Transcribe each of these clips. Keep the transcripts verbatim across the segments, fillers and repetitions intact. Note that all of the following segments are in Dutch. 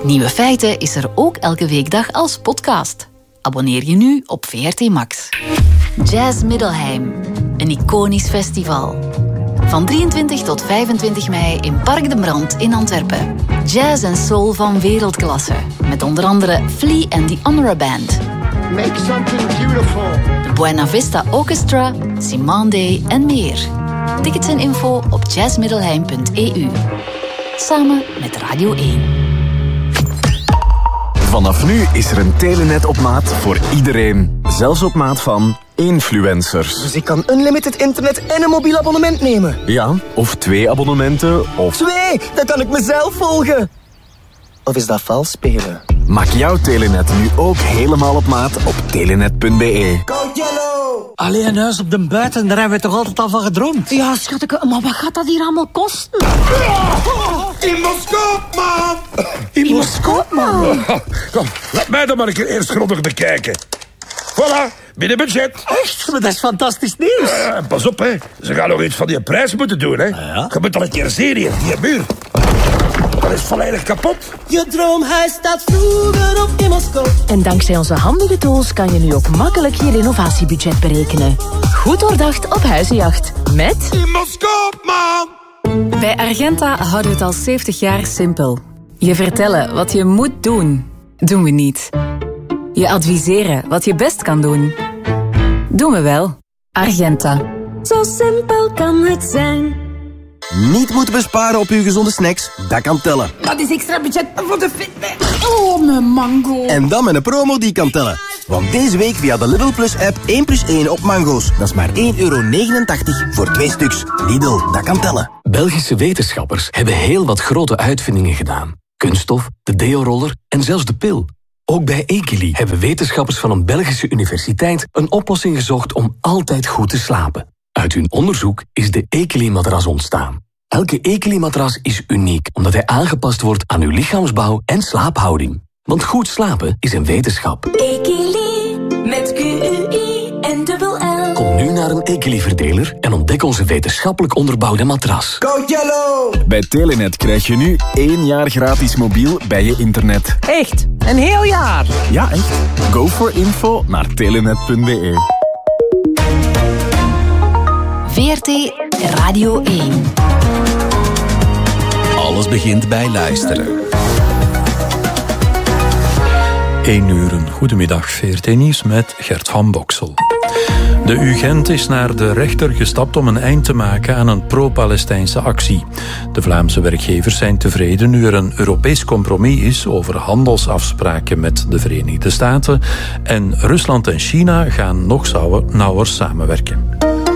Nieuwe Feiten is er ook elke weekdag als podcast. Abonneer je nu op V R T Max. Jazz Middelheim, een iconisch festival. Van drieëntwintig tot vijfentwintig mei in Park de Brand in Antwerpen. Jazz en soul van wereldklasse. Met onder andere Flea en The Honora Band. Make something beautiful. De Buena Vista Orchestra, Simone en meer. Tickets en info op jazzmiddelheim punt e u. Samen met Radio één. Vanaf nu is er een Telenet op maat voor iedereen. Zelfs op maat van influencers. Dus ik kan unlimited internet en een mobiel abonnement nemen? Ja, of twee abonnementen, of... Twee! Dan kan ik mezelf volgen. Of is dat vals spelen? Maak jouw Telenet nu ook helemaal op maat op telenet punt b e. Code Yellow! Allee, een huis op de buiten, daar hebben we toch altijd al van gedroomd? Ja, schatje, maar wat gaat dat hier allemaal kosten? Imoscoop, man! Imoscoop, man! Kom, laat mij dan maar een keer eerst grondig bekijken. Voilà, binnen budget. Echt? Maar dat is fantastisch nieuws. Ja, en pas op, hè. Ze gaan nog iets van die prijs moeten doen, hè. Ja? Je moet al een keer zien hier, die muur. Dat is volledig kapot. Je droomhuis staat vroeger op Imoscoop. En dankzij onze handige tools kan je nu ook makkelijk je renovatiebudget berekenen. Goed doordacht op huizenjacht. Met... Imoscoop, man! Bij Argenta houden we het al zeventig jaar simpel. Je vertellen wat je moet doen, doen we niet. Je adviseren wat je best kan doen, doen we wel. Argenta. Zo simpel kan het zijn. Niet moeten besparen op uw gezonde snacks? Dat kan tellen. Dat is extra budget voor de fitness. Oh, mijn mango. En dan met een promo die kan tellen. Want deze week via de Lidl Plus app één plus één op mango's. Dat is maar één euro negenentachtig voor twee stuks. Lidl, dat kan tellen. Belgische wetenschappers hebben heel wat grote uitvindingen gedaan. Kunststof, de deo-roller en zelfs de pil. Ook bij Ekeli hebben wetenschappers van een Belgische universiteit een oplossing gezocht om altijd goed te slapen. Uit hun onderzoek is de Ekeli-matras ontstaan. Elke Ekeli-matras is uniek, omdat hij aangepast wordt aan uw lichaamsbouw en slaaphouding. Want goed slapen is een wetenschap. Ekeli, met Q U I en dubbel L. Kom nu naar een Ekeli-verdeler en ontdek onze wetenschappelijk onderbouwde matras. Code Yellow! Bij Telenet krijg je nu één jaar gratis mobiel bij je internet. Echt? Een heel jaar? Ja, echt. Go for info naar telenet punt b e. V R T Radio één. Alles begint bij luisteren. één uur, een goedemiddag, V R T Nieuws met Gert van Boksel. De U Gent is naar de rechter gestapt om een eind te maken aan een pro-Palestijnse actie. De Vlaamse werkgevers zijn tevreden nu er een Europees compromis is over handelsafspraken met de Verenigde Staten en Rusland en China gaan nog nauwer samenwerken.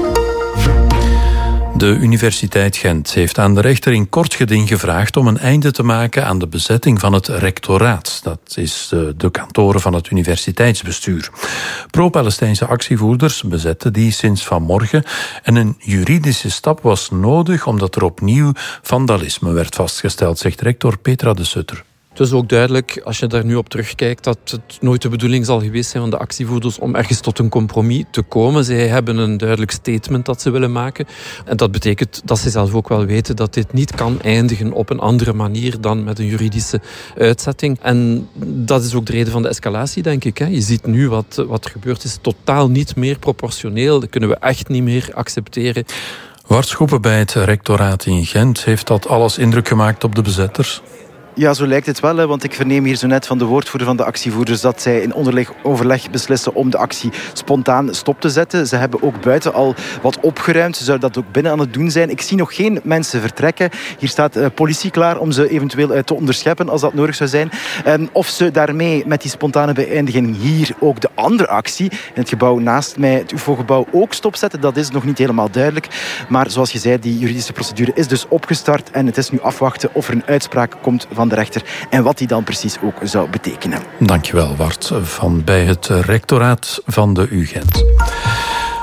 De Universiteit Gent heeft aan de rechter in kort geding gevraagd om een einde te maken aan de bezetting van het rectoraat. Dat is de kantoren van het universiteitsbestuur. Pro-Palestijnse actievoerders bezetten die sinds vanmorgen en een juridische stap was nodig omdat er opnieuw vandalisme werd vastgesteld, zegt rector Petra de Sutter. Het is ook duidelijk, als je daar nu op terugkijkt, dat het nooit de bedoeling zal geweest zijn van de actievoerders om ergens tot een compromis te komen. Zij hebben een duidelijk statement dat ze willen maken. En dat betekent dat ze zelf ook wel weten dat dit niet kan eindigen op een andere manier dan met een juridische uitzetting. En dat is ook de reden van de escalatie, denk ik. Je ziet nu wat, wat er gebeurt is totaal niet meer proportioneel. Dat kunnen we echt niet meer accepteren. Wart Schoepen bij het rectoraat in Gent. Heeft dat alles indruk gemaakt op de bezetters? Ja, zo lijkt het wel, hè, want ik verneem hier zo net van de woordvoerder van de actievoerders dat zij in onderleg overleg beslissen om de actie spontaan stop te zetten. Ze hebben ook buiten al wat opgeruimd. Ze zouden dat ook binnen aan het doen zijn. Ik zie nog geen mensen vertrekken. Hier staat uh, politie klaar om ze eventueel uh, te onderscheppen als dat nodig zou zijn. Um, of ze daarmee met die spontane beëindiging hier ook de andere actie in het gebouw naast mij, het U F O-gebouw, ook stopzetten, dat is nog niet helemaal duidelijk. Maar zoals je zei, die juridische procedure is dus opgestart en het is nu afwachten of er een uitspraak komt van de rechter en wat die dan precies ook zou betekenen. Dankjewel, Wart, van bij het rectoraat van de U Gent.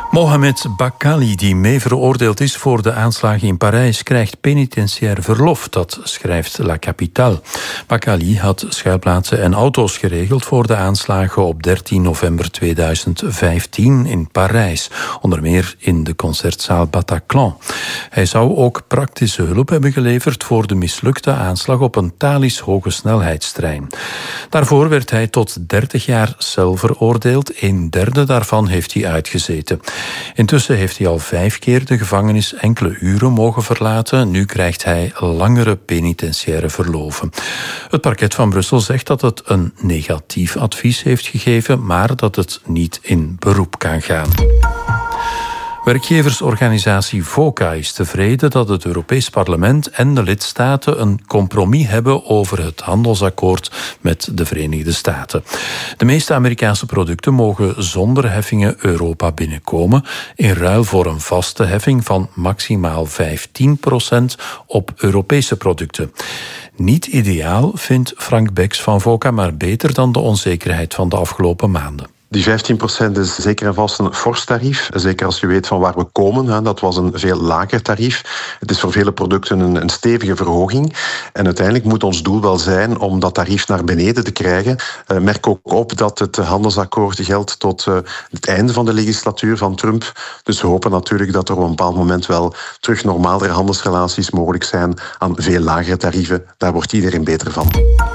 Mohamed Bakkali, die mee veroordeeld is voor de aanslagen in Parijs, krijgt penitentiair verlof. Dat schrijft La Capitale. Bakkali had schuilplaatsen en auto's geregeld voor de aanslagen op dertien november tweeduizend vijftien in Parijs. Onder meer in de concertzaal Bataclan. Hij zou ook praktische hulp hebben geleverd voor de mislukte aanslag op een Thalys hogesnelheidstrein. Daarvoor werd hij tot dertig jaar cel veroordeeld. Een derde daarvan heeft hij uitgezeten. Intussen heeft hij al vijf keer de gevangenis enkele uren mogen verlaten. Nu krijgt hij langere penitentiaire verloven. Het parket van Brussel zegt dat het een negatief advies heeft gegeven, maar dat het niet in beroep kan gaan. Werkgeversorganisatie VOCA is tevreden dat het Europees Parlement en de lidstaten een compromis hebben over het handelsakkoord met de Verenigde Staten. De meeste Amerikaanse producten mogen zonder heffingen Europa binnenkomen, in ruil voor een vaste heffing van maximaal vijftien procent op Europese producten. Niet ideaal, vindt Frank Beks van VOCA, maar beter dan de onzekerheid van de afgelopen maanden. Die vijftien procent is zeker en vast een fors tarief. Zeker als je weet van waar we komen. Dat was een veel lager tarief. Het is voor vele producten een, een stevige verhoging. En uiteindelijk moet ons doel wel zijn om dat tarief naar beneden te krijgen. Uh, merk ook op dat het handelsakkoord geldt tot uh, het einde van de legislatuur van Trump. Dus we hopen natuurlijk dat er op een bepaald moment wel terug normalere handelsrelaties mogelijk zijn aan veel lagere tarieven. Daar wordt iedereen beter van.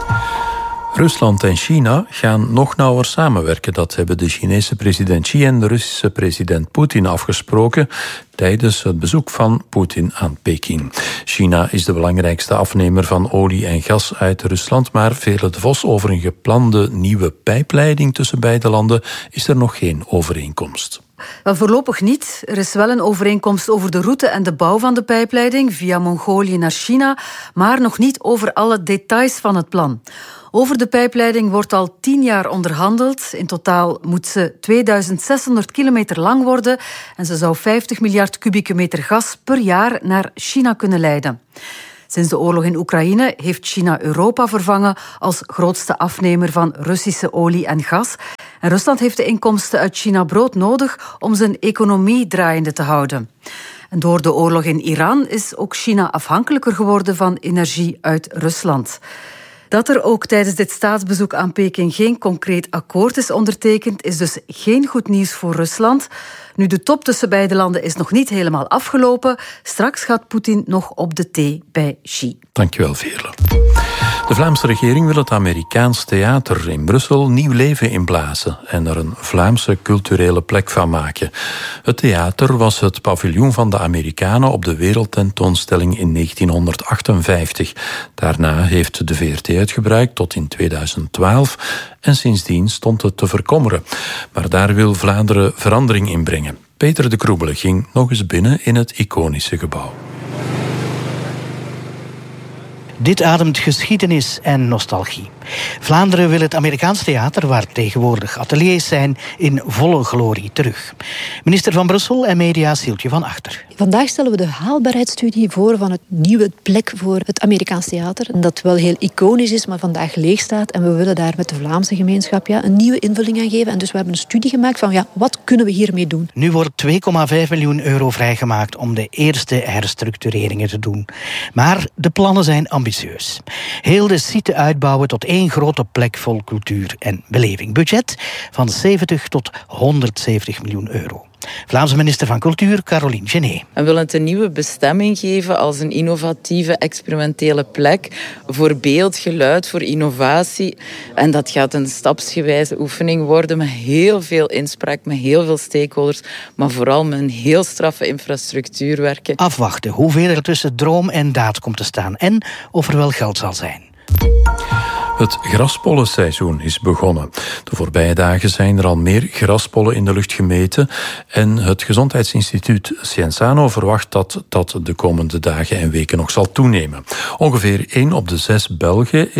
Rusland en China gaan nog nauwer samenwerken. Dat hebben de Chinese president Xi en de Russische president Poetin afgesproken tijdens het bezoek van Poetin aan Peking. China is de belangrijkste afnemer van olie en gas uit Rusland, maar Veerle de Vos, over een geplande nieuwe pijpleiding tussen beide landen is er nog geen overeenkomst. Wel, voorlopig niet. Er is wel een overeenkomst over de route en de bouw van de pijpleiding via Mongolië naar China, maar nog niet over alle details van het plan. Over de pijpleiding wordt al tien jaar onderhandeld. In totaal moet ze tweeduizend zeshonderd kilometer lang worden en ze zou vijftig miljard kubieke meter gas per jaar naar China kunnen leiden. Sinds de oorlog in Oekraïne heeft China Europa vervangen als grootste afnemer van Russische olie en gas. En Rusland heeft de inkomsten uit China broodnodig om zijn economie draaiende te houden. En door de oorlog in Iran is ook China afhankelijker geworden van energie uit Rusland. Dat er ook tijdens dit staatsbezoek aan Peking geen concreet akkoord is ondertekend, is dus geen goed nieuws voor Rusland. Nu, de top tussen beide landen is nog niet helemaal afgelopen. Straks gaat Poetin nog op de thee bij Xi. Dankjewel, Veerle. De Vlaamse regering wil het Amerikaans theater in Brussel nieuw leven inblazen en er een Vlaamse culturele plek van maken. Het theater was het paviljoen van de Amerikanen op de wereldtentoonstelling in negentienhonderdachtenvijftig. Daarna heeft de V R T het gebruikt tot in tweeduizend twaalf en sindsdien stond het te verkommeren. Maar daar wil Vlaanderen verandering in brengen. Peter de Kroebele ging nog eens binnen in het iconische gebouw. Dit ademt geschiedenis en nostalgie. Vlaanderen wil het Amerikaans theater, waar tegenwoordig ateliers zijn, in volle glorie terug. Minister van Brussel en media Sieltje van Achter. Vandaag stellen we de haalbaarheidsstudie voor van het nieuwe plek voor het Amerikaans theater. Dat wel heel iconisch is, maar vandaag leeg staat. En we willen daar met de Vlaamse gemeenschap ja, een nieuwe invulling aan geven. En dus we hebben een studie gemaakt van ja, wat kunnen we hiermee doen. Nu wordt twee komma vijf miljoen euro vrijgemaakt om de eerste herstructureringen te doen. Maar de plannen zijn ambitieus. Heel de site uitbouwen tot één grote plek vol cultuur en beleving. Budget van zeventig tot honderdzeventig miljoen euro. Vlaamse minister van Cultuur, Caroline Genet. We willen het een nieuwe bestemming geven als een innovatieve, experimentele plek voor beeld, geluid, voor innovatie. En dat gaat een stapsgewijze oefening worden met heel veel inspraak, met heel veel stakeholders, maar vooral met een heel straffe infrastructuur werken. Afwachten hoeveel er tussen droom en daad komt te staan en of er wel geld zal zijn. Het graspollenseizoen is begonnen. De voorbije dagen zijn er al meer graspollen in de lucht gemeten en het Gezondheidsinstituut Cienzano verwacht dat dat de komende dagen en weken nog zal toenemen. Ongeveer één op de zes Belgen